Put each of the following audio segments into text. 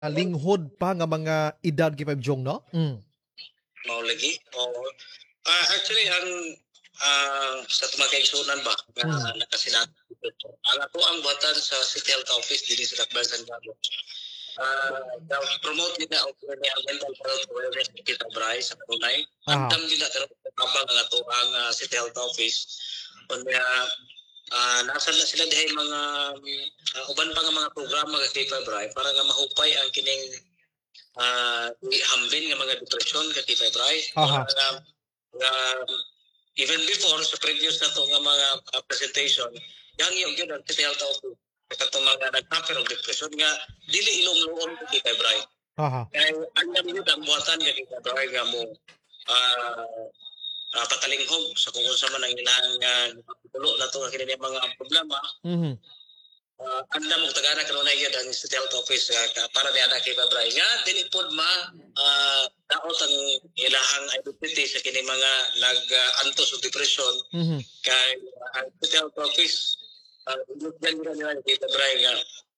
linghod pa nga mga edad kay Jong, no? Mao lagi. Oo. Actually, ang sa tumakaysunan ba nga nakasinabi dito. Ang ako ang buhatan sa City Health Office dili sa Dakbayan San Carlos. Promote din na ang mental health awareness ni kita Bryce sa kanunay. Andam din na tabang ang ato ang City Health Office. Kunya nasa na sila dihay mga uban pa nga mga programa kay Bryce para nga mahupay ang kining hambin nga mga depression kay Bryce. Even before sa previous na to nga mga presentation, yung yun ang City Health Office katong mga nag-suffer of depression nga dili ilong-luon kay Bryce. Kaya ang namin ang buhatan kay Bryce nga mo patalinghog sa kung sa man ang ilang pulo na to kini mga problema. Anda mo tagana karon na gyud ang City Health Office para diana kay Bryce nga dili pod daot ang ilahang identity sa kini mga nag-antos o depression kay ang City Health Office yan nila kay Bryce nga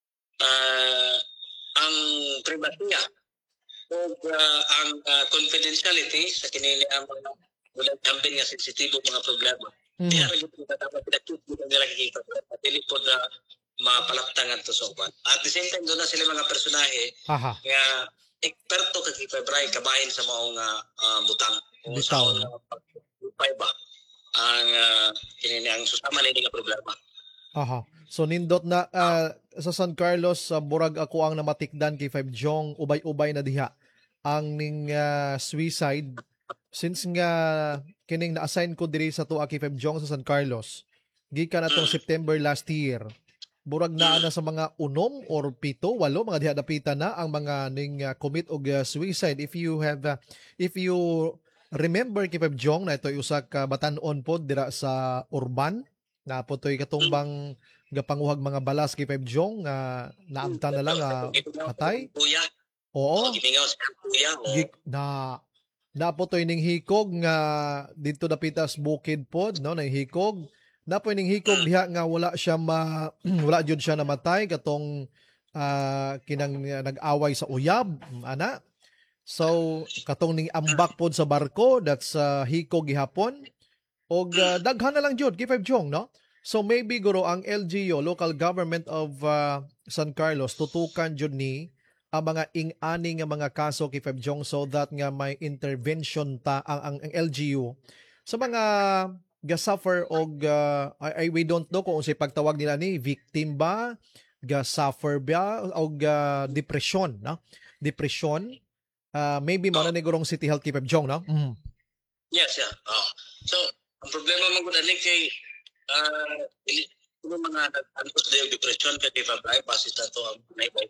ang privasiya o ang confidentiality sa kini ang mga walang hambin nga sensitibo mga problema. Kaya rin ito dapat pinakit nila kikita dili pod na mapalaptangan to sa uban. At the same time, doon na sila mga personahe nga eksperto kay Bryce kabahin sa maong butang. Bitaw. Pagpay ba ang ang susama na nga problema. So nindot na sa San Carlos sa burag ako ang namatikdan kay Jong ubay-ubay na diha ang ning suicide since nga kining na-assign ko diri sa tuwa kay Jong sa San Carlos gikan atong September last year. Burag na sa mga unom or pito, walo mga diha dapitan na ang mga ning commit og suicide. If you remember kay Jong na ito usa ka batan-on pod dira sa urban na po toy katumbang gapanguhag mga balas kay Jong nga naamtan na lang patay. Oo. Na po toy ning hikog nga dito dapitas bukid pod no nang hikog. Na po ning hikog diha nga wala siya wala jud siya namatay katong kinang nag-away sa uyab ana. So katong ning ambak pod sa barko that's hikog gihapon og daghan na lang jud kay Jong no. So maybe guro ang LGU local government of San Carlos tutukan jud ni ang mga ing-ani nga mga kaso kay Jong so that nga may intervention ta ang LGU sa mga ga-suffer og we don't know kung unsay pagtawag nila ni victim ba ga-suffer ba og depression no depression maybe man na gurong City Health kay Jong no. Yes so ang problema man gud ani kay yung mga nag-antos na yung depression kay Bryce base sa to ang naibay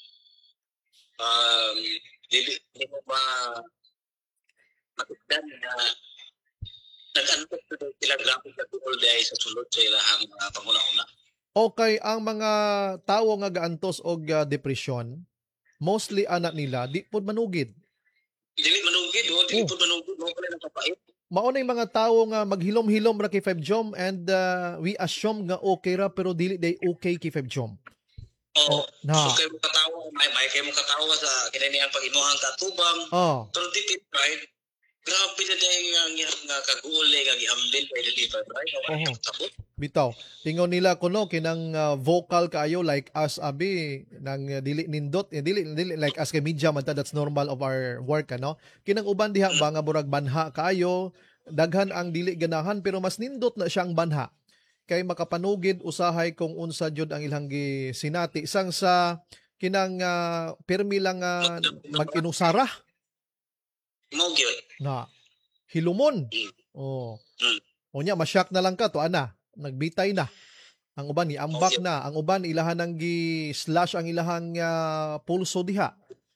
dili mo matigdan na nag-antos na sila graphic na all day sa sulod sa ilahang panguna-una. Okay, ang mga tao nga gaantos og depression, mostly anak nila di pod manugid. Dili pod manugid, mo pala nakapait. Mao na yung mga tao nga maghilom-hilom ra kay Jong and we assume nga okay ra pero dili day okay kay Jong. So kay mo katawa, may kay mo katawa sa kinani ang pag-imuhang katubang. Pero dili right. Grabe na dahil nga kaguli, nga gihambil kay deliver, right? Bitaw. Tingon nila kuno kinang vocal kayo like us abi nang dili nindot dili like us kay media man that's normal of our work ano. Kinang uban diha ba nga burag banha kayo, daghan ang dili ganahan pero mas nindot na siyang banha. Kay makapanugid usahay kung unsa jud ang ilang gisinati sang sa kinang permi lang mag-inusara. Mo gyud. Na hilumon. Onya masyak na lang ka to ana. Nagbitay na. Ang uban ni ambak na, ang uban ilahan nang gi-slash ang ilahang pulso diha.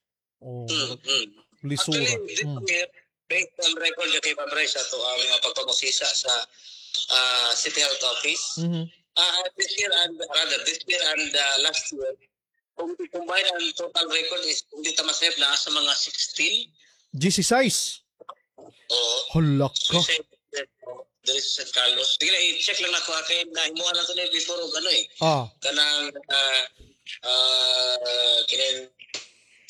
Lisura. Based on record kay Bryce ato ang pagpamosisa sa City Health Office. This year and last year, kung combine ang total record is hindi ta masayap na sa mga 16 GC6. Hala ka. There is San Carlos. Sige na, i-check lang na ko kay nahimuha na ito na before o ano kanang